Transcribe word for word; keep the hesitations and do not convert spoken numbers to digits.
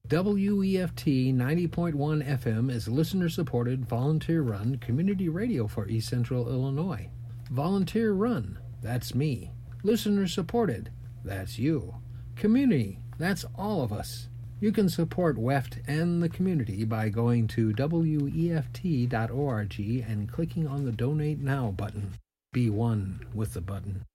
W E F T ninety point one F M is listener-supported, volunteer-run community radio for East Central Illinois. Volunteer-run, that's me. Listener-supported, that's you. Community, that's all of us. You can support W E F T and the community by going to W E F T dot org and clicking on the Donate Now button. Be one with the button.